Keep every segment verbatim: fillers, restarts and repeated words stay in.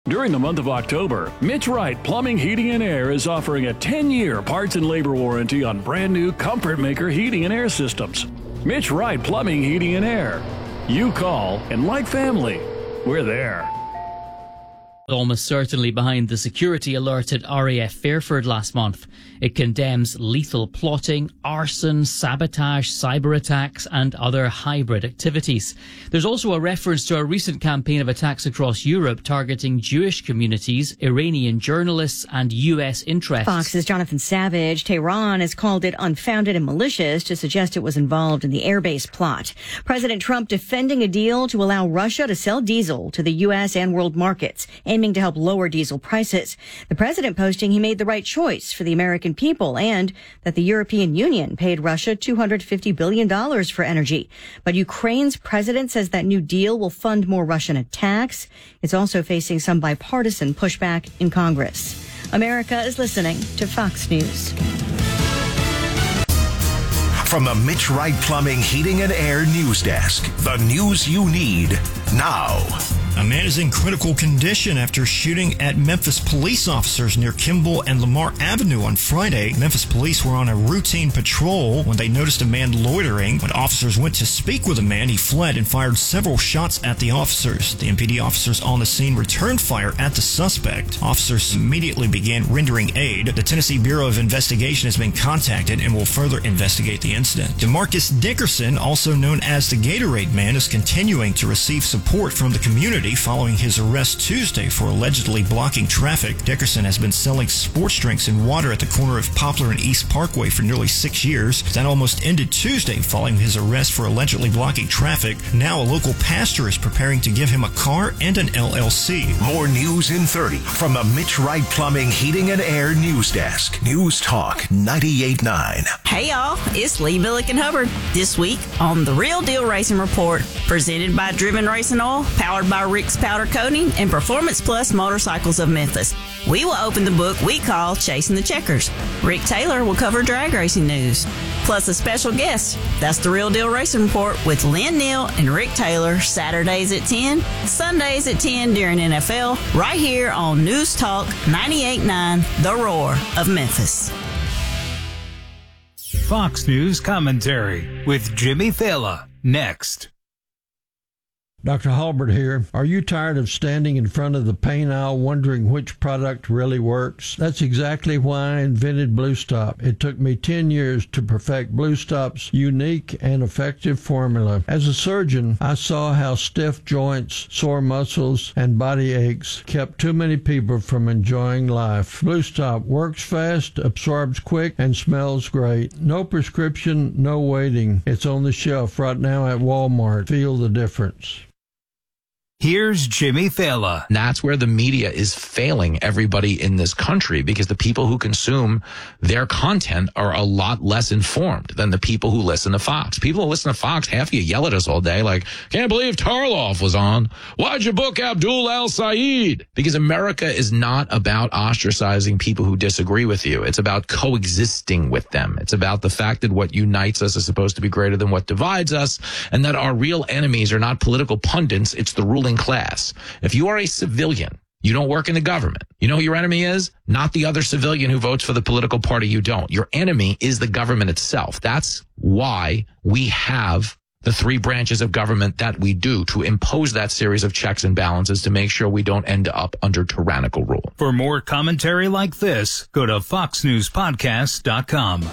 During the month of October, Mitch Wright Plumbing, Heating, and Air is offering a ten-year parts and labor warranty on brand new Comfort Maker heating and air systems. Mitch Wright Plumbing, Heating, and Air. You call, and like family, we're there. Almost certainly behind the security alert at R A F Fairford last month. It condemns lethal plotting, arson, sabotage, cyber attacks and other hybrid activities. There's also a reference to a recent campaign of attacks across Europe targeting Jewish communities, Iranian journalists and U S interests. Fox's Jonathan Savage. Tehran has called it unfounded and malicious to suggest it was involved in the airbase plot. President Trump defending a deal to allow Russia to sell diesel to the U S and world markets, aiming to help lower diesel prices. The president posting he made the right choice for the American people and that the European Union paid Russia two hundred fifty billion dollars for energy. But Ukraine's president says that new deal will fund more Russian attacks. It's also facing some bipartisan pushback in Congress. America is listening to Fox News. From the Mitch Wright Plumbing, Heating, and Air News Desk, the news you need now. A man is in critical condition after shooting at Memphis police officers near Kimball and Lamar Avenue on Friday. Memphis police were on a routine patrol when they noticed a man loitering. When officers went to speak with the man, he fled and fired several shots at the officers. The M P D officers on the scene returned fire at the suspect. Officers immediately began rendering aid. The Tennessee Bureau of Investigation has been contacted and will further investigate the incident. DeMarcus Dickerson, also known as the Gatorade Man, is continuing to receive support from the community following his arrest Tuesday for allegedly blocking traffic. Dickerson has been selling sports drinks and water at the corner of Poplar and East Parkway for nearly six years. That almost ended Tuesday following his arrest for allegedly blocking traffic. Now a local pastor is preparing to give him a car and an L L C. More news in thirty from the Mitch Wright Plumbing, Heating, and Air News Desk. News Talk ninety-eight point nine. Hey y'all, it's Lee Billick and Hubbard. This week on The Real Deal Racing Report, presented by Driven Racing Oil, powered by Rick's Powder Coating and Performance Plus Motorcycles of Memphis. We will open the book we call Chasing the Checkers. Rick Taylor will cover drag racing news, plus a special guest. That's The Real Deal Racing Report with Lynn Neal and Rick Taylor, Saturdays at ten, Sundays at ten during N F L, right here on News Talk ninety-eight point nine, The Roar of Memphis. Fox News Commentary with Jimmy Fallon, next. Doctor Halbert here. Are you tired of standing in front of the paint aisle wondering which product really works? That's exactly why I invented Blue Stop. It took me ten years to perfect Blue Stop's unique and effective formula. As a surgeon, I saw how stiff joints, sore muscles, and body aches kept too many people from enjoying life. Blue Stop works fast, absorbs quick, and smells great. No prescription, no waiting. It's on the shelf right now at Walmart. Feel the difference. Here's Jimmy Fallon. That's where the media is failing everybody in this country, because the people who consume their content are a lot less informed than the people who listen to Fox. People who listen to Fox, half of you yell at us all day like, can't believe Tarloff was on. Why'd you book Abdul Al-Saeed? Because America is not about ostracizing people who disagree with you. It's about coexisting with them. It's about the fact that what unites us is supposed to be greater than what divides us, and that our real enemies are not political pundits. It's the ruling class. If you are a civilian, you don't work in the government, you know who your enemy is? Not the other civilian who votes for the political party you don't. Your enemy is the government itself. That's why we have the three branches of government that we do, to impose that series of checks and balances to make sure we don't end up under tyrannical rule. For more commentary like this, go to fox news podcast dot com.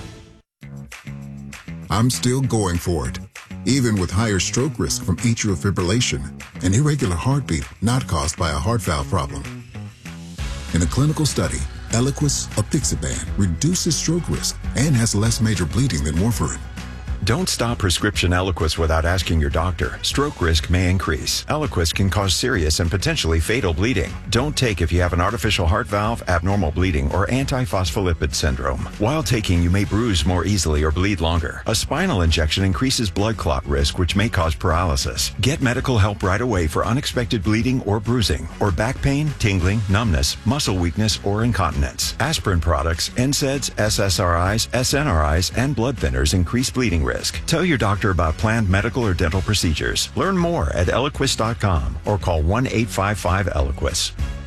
I'm still going for it, even with higher stroke risk from atrial fibrillation, an irregular heartbeat not caused by a heart valve problem. In a clinical study, Eliquis apixaban reduces stroke risk and has less major bleeding than warfarin. Don't stop prescription Eliquis without asking your doctor. Stroke risk may increase. Eliquis can cause serious and potentially fatal bleeding. Don't take if you have an artificial heart valve, abnormal bleeding, or antiphospholipid syndrome. While taking, you may bruise more easily or bleed longer. A spinal injection increases blood clot risk, which may cause paralysis. Get medical help right away for unexpected bleeding or bruising, or back pain, tingling, numbness, muscle weakness, or incontinence. Aspirin products, N SAIDs, S S R Is, S N R Is, and blood thinners increase bleeding risk. Tell your doctor about planned medical or dental procedures. Learn more at eliquis dot com or call one eight five five Eliquis.